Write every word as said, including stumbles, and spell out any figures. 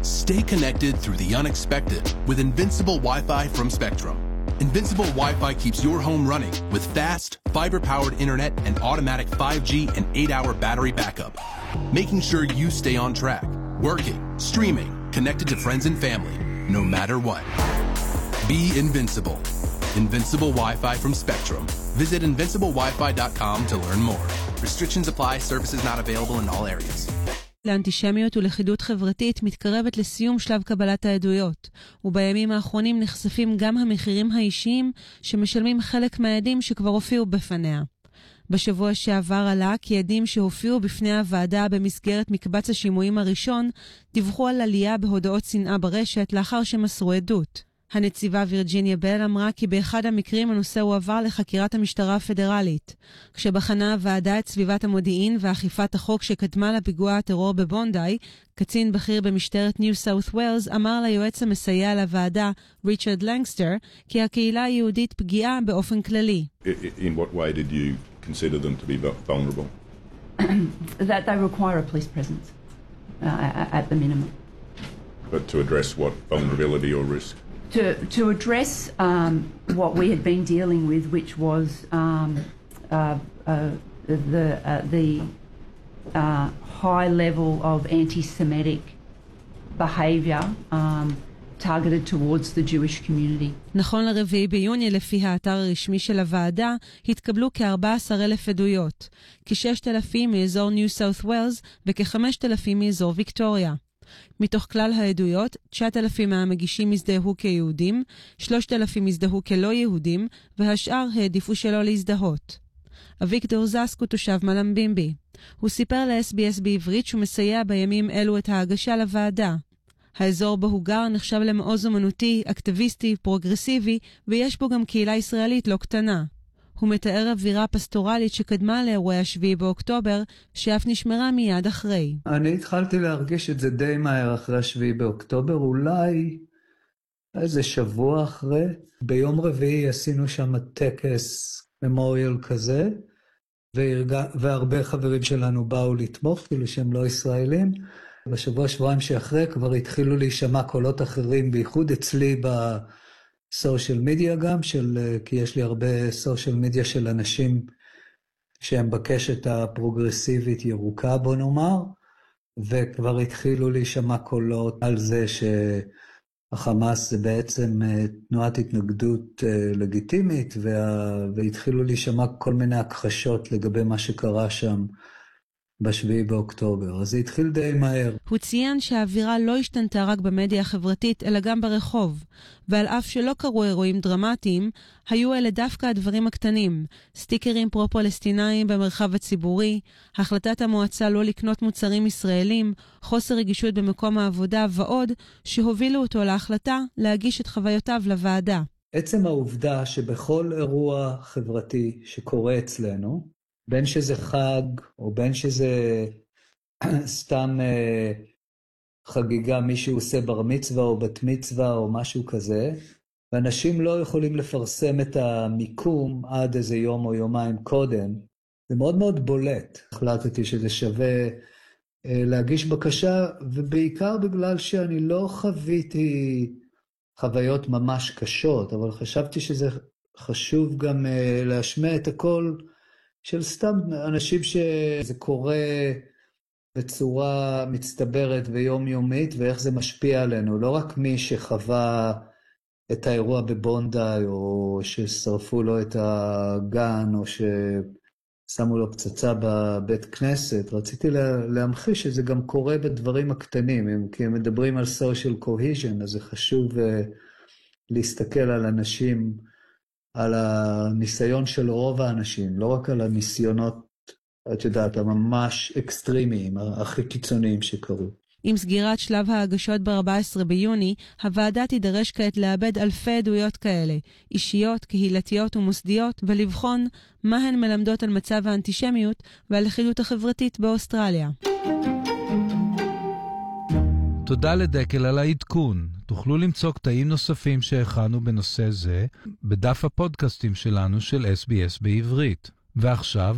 Stay connected through the unexpected with Invincible Wi-Fi from Spectrum. Invincible Wi-Fi keeps your home running with fast, fiber-powered internet and automatic five G and eight hour battery backup, making sure you stay on track, working, streaming, connected to friends and family, no matter what. Be invincible. Invincible Wi-Fi from Spectrum. Visit invincible wi fi dot com to learn more. Restrictions apply. Services not available in all areas. לאנטישמיות ולכידות חברתית מתקרבת לסיום שלב קבלת העדויות, ובימים האחרונים נחשפים גם המחירים האישיים שמשלמים חלק מהעדים שכבר הופיעו בפניה. בשבוע שעבר עלה כי עדים שהופיעו בפני הוועדה במסגרת מקבץ השימועים הראשון דיווחו על עלייה בהודעות שנאה ברשת לאחר שמסרו עדות. הנציבה וירג'יניה בל אמרה כי באחד המקרים הנושא הועבר לחקירת המשטרה הפדרלית. כשבחנה הוועדה את סביבת המודיעין ואכיפת החוק שקדמה לפיגוע הטרור בבונדאי, קצין בכיר במשטרת ניו סאות' ווילס אמר ליועץ המסייע לוועדה, ריצ'רד לנגסטר, כי הקהילה היהודית פגיעה באופן כללי. In what way did you consider them to be vulnerable? That they require a police presence uh, at the minimum. But to address what vulnerability or risk? To, to address um, what we had been dealing with, which was um, uh, uh, the, uh, the uh, high level of anti-Semitic behavior um, targeted towards the Jewish community. נכון לרביעי ביוני, לפי האתר הרשמי של הוועדה, התקבלו כ-ארבעה עשר אלף עדויות, כ-שישת אלפים מאזור ניו סאות' ווילס וכ-חמשת אלפים מאזור ויקטוריה. מתוך כלל העדויות, תשעת אלפים מהמגישים הזדהו כיהודים, שלושת אלפים הזדהו כלא יהודים, והשאר העדיפו שלא להזדהות. אביגדור זסק הוא תושב מלמבימבי. הוא סיפר ל-אס בי אס בעברית שהוא מסייע בימים אלו את ההגשה לוועדה. האזור בו הוא גר נחשב למעוז אומנותי, אקטיביסטי, פרוגרסיבי, ויש בו גם קהילה ישראלית לא קטנה. הוא מתאר אווירה פסטורלית שקדמה לאירועי השביעי באוקטובר, שאף נשמרה מיד אחרי. אני התחלתי להרגיש את זה די מהר אחרי השביעי באוקטובר, אולי איזה שבוע אחרי. ביום רביעי עשינו שם טקס ממוריאל כזה, והרגע, והרבה חברים שלנו באו לתמוך, כאילו שהם לא ישראלים. בשבוע שבועיים שאחרי כבר התחילו להישמע קולות אחרים, בייחוד אצלי ב... סושיאל מדיה גם, של, כי יש לי הרבה סושיאל מדיה של אנשים שהם בקשת הפרוגרסיבית ירוקה, בוא נאמר, וכבר התחילו להישמע קולות על זה שהחמאס זה בעצם תנועת התנגדות לגיטימית, וה, והתחילו להישמע כל מיני הכחשות לגבי מה שקרה שם בשביעי באוקטובר, אז זה התחיל די מהר. הוא ציין שהאווירה לא השתנתה רק במדיה החברתית, אלא גם ברחוב, ועל אף שלא קרו אירועים דרמטיים, היו אלה דווקא הדברים הקטנים, סטיקרים פרו-פלסטינאים במרחב הציבורי, החלטת המועצה לא לקנות מוצרים ישראלים, חוסר רגישות במקום העבודה ועוד, שהובילו אותו להחלטה להגיש את חוויותיו לוועדה. עצם העובדה שבכל אירוע חברתי שקורה אצלנו, בין שזה חג, או בין שזה סתם אה, חגיגה, מישהו עושה בר מצווה או בת מצווה או משהו כזה, ואנשים לא יכולים לפרסם את המיקום עד איזה יום או יומיים קודם. זה מאוד מאוד בולט. החלטתי שזה שווה אה, להגיש בקשה, ובעיקר בגלל שאני לא חוויתי חוויות ממש קשות, אבל חשבתי שזה חשוב גם אה, להשמיע את הכל, של סתם אנשים שזה קורה בצורה מצטברת ויומיומית, ואיך זה משפיע עלינו. לא רק מי שחווה את האירוע בבונדאי, או ששרפו לו את הגן, או ששמו לו פצצה בבית כנסת. רציתי להמחיש שזה גם קורה בדברים הקטנים, כי הם מדברים על social cohesion, אז זה חשוב להסתכל על אנשים, על הניסיון של רוב האנשים, לא רק על הניסיונות, את יודעת, הממש אקסטרימיים, הכי קיצוניים שקרו. עם סגירת שלב ההגשות ב-ארבעה עשר ביוני, הוועדה תידרש כעת לאבד אלפי עדויות כאלה, אישיות, קהילתיות ומוסדיות, ולבחון מה הן מלמדות על מצב האנטישמיות ועל הלכידות החברתית באוסטרליה. תודה לדקל על העדכון. תוכלו למצוא קטעים נוספים שהכנו בנושא זה בדף הפודקאסטים שלנו של אס בי אס בעברית. ועכשיו